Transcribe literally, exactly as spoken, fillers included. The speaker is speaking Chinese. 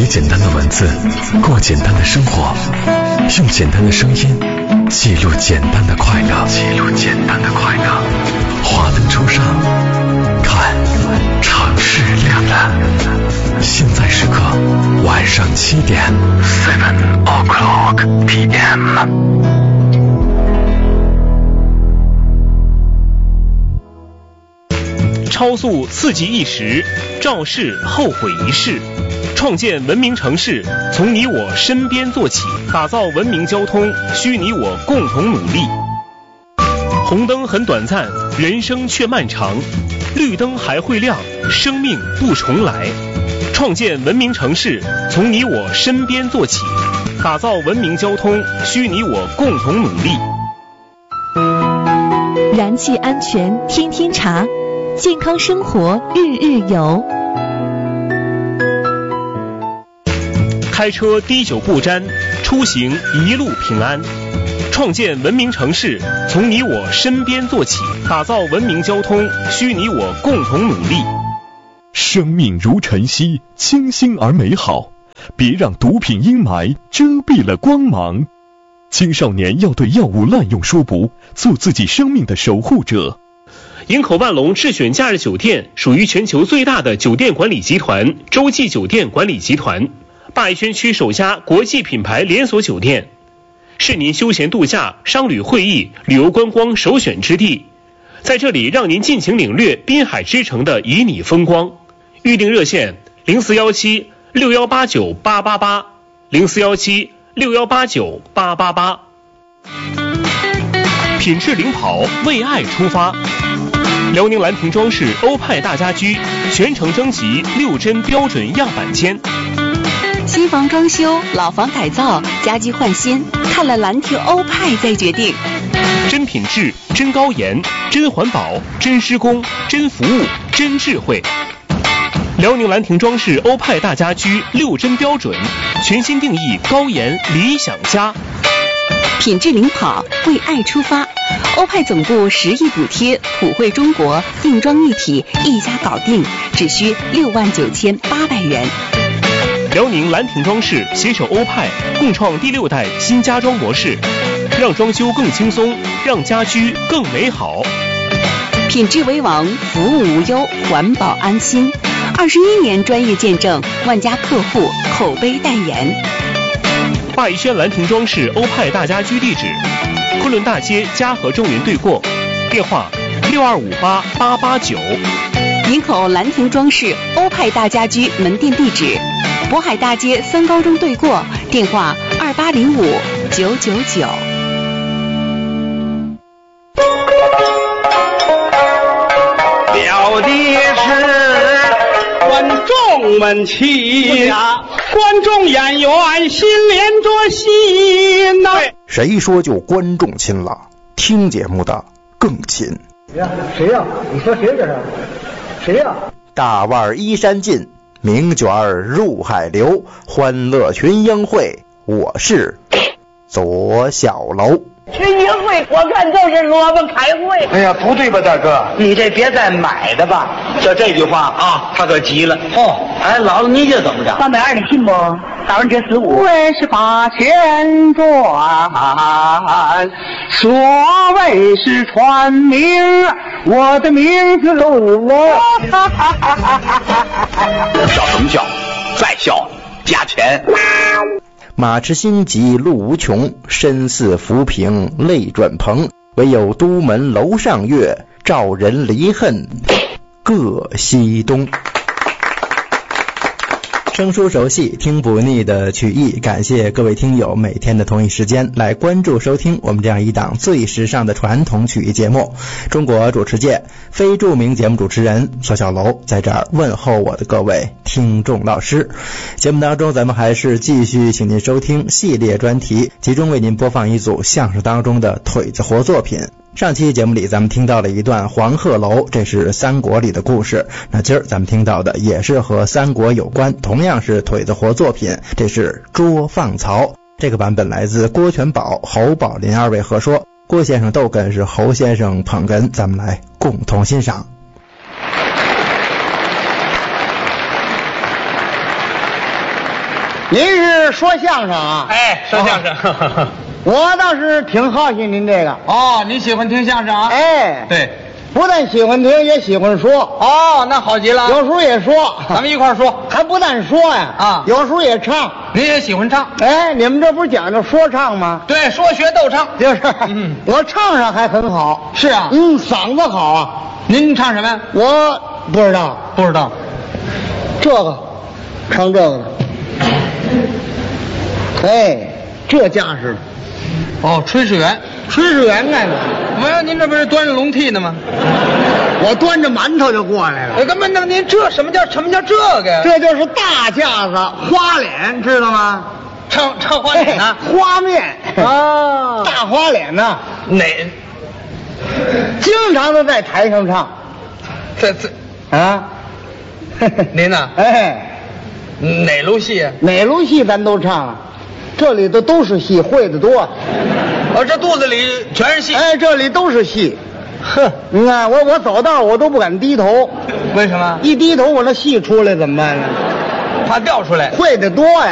简单的文字，过简单的生活，用简单的声音记录简单的快乐，记录简单的快乐。华灯初上，看城市亮了。现在时刻晚上七点 ，seven o'clock p m。 超速刺激一时，肇事后悔一世。创建文明城市，从你我身边做起，打造文明交通，需你我共同努力。红灯很短暂，人生却漫长，绿灯还会亮，生命不重来。创建文明城市，从你我身边做起，打造文明交通，需你我共同努力。 燃气安全天天查，健康生活日日有。 开车滴酒不沾，出行一路平安。创建文明城市，从你我身边做起，打造文明交通，需你我共同努力。 生命如晨曦，清新而美好，别让毒品阴霾遮蔽了光芒。青少年要对药物滥用说不，做自己生命的守护者。 营口万隆智选假日酒店属于全球最大的酒店管理集团洲际酒店管理集团，灞轩区首家国际品牌连锁酒店，是您休闲度假、商旅会议、旅游观光首选之地。在这里让您尽情领略滨海之城的旖旎风光。预订热线零四一七六一八九八八八零四一七六一八九八八八。品质领跑，为爱出发。辽宁兰亭装饰欧派大家居全程征集六针标准样板间。 新房装修、老房改造、家居换新，看了兰亭欧派再决定。 真品质、真高颜、真环保、真施工、真服务、真智慧。辽宁兰亭装饰欧派大家居六针标准，全新定义高颜理想家。 品质领跑，为爱出发。欧派总部十亿补贴，普惠中国，定妆一体，一家搞定，只需六万九千八百元。 辽宁兰亭装饰携手欧派，共创第六代新家装模式，让装修更轻松，让家居更美好。 品质为王，服务无忧，环保安心。二十一年专业见证，万家客户口碑代言。 灞轩兰亭装饰欧派大家居地址：昆仑大街嘉禾中原对过，电话六二五八八八九。 营口兰亭装饰欧派大家居门店地址：渤海大街三高中对过，电话二八零五九九九。 表的是观众们齐呀，观众演员心连着心呐。 谁说就观众亲了？听节目的更亲。 呀，谁呀？你说谁这是？谁呀？ 大腕依山尽，名卷入海流，欢乐群英会，我是左小楼。 群英会我看就是萝卜开会。 哎呀，不对吧，大哥？你这别再买的吧。就这句话啊，他可急了。哦，哎，姥姥你这怎么着？ 三百二，你信不？打完折十五。 我是八千转，所谓是传名，我的名字我。 笑什么笑？再笑加钱。 马驰心急路无穷，身似浮萍泪转蓬。唯有都门楼上月，照人离恨各西东。生疏熟悉，听不腻的曲艺，感谢各位听友每天的同一时间来关注收听我们这样一档最时尚的传统曲艺节目。中国主持界非著名节目主持人左小楼在这儿问候我的各位听众老师。节目当中咱们还是继续请您收听系列专题，集中为您播放一组相声当中的腿子活作品。上期节目里咱们听到了一段黄鹤楼，这是三国里的故事。那今儿咱们听到的也是和三国有关，同样是腿子活作品，这是捉放曹。这个版本来自郭全宝、侯宝林二位合说，郭先生逗哏是侯先生捧哏，咱们来共同欣赏。 您是说相声啊？ 哎，说相声。 哦、我倒是挺好奇您这个。 哦，你喜欢听相声啊？ 哎， 对， 不但喜欢听，也喜欢说。 哦，那好极了。 有时候也说， 咱们一块儿说。 还不但说呀， 啊， 有时候也唱。 您也喜欢唱？ 哎，你们这不是讲究说唱吗？ 对，说学逗唱。 就是， 嗯， 我唱上还很好。 是啊， 嗯，嗓子好啊。 您唱什么呀？ 我不知道， 不知道。 这个，唱这个的。哎，这架势。 哦，炊事员。 炊事员干嘛？ 没有，您这不是端着笼屉呢吗？ 我端着馒头就过来了。 哎，根本那您这什么叫什么叫这个呀？ 这就是大架子花脸，知道吗？ 唱唱花脸呢？ 哎、花面啊， 大花脸呢？ 哪？ 经常都在台上唱。 这这啊？ 您呢？ 哎， 哪路戏啊？ 哪路戏咱都唱了，这里头都是戏，会的多。 哦，这肚子里全是戏。 哎，这里都是戏。 呵， 你看我我走道我都不敢低头。 为什么？ 一低头我那戏出来怎么办呢？ 怕掉出来。 会的多呀。